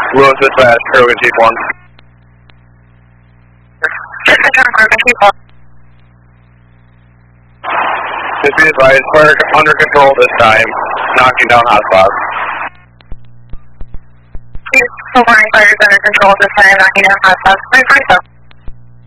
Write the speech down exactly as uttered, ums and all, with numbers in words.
Lewis dispatch, Krogan Chief one. Just confirm Krogan Chief one. Just be advised, fire under control this time, knocking down hotspots. Please, so warning, fire is under control this time, knocking down hotspots. Please, please, so.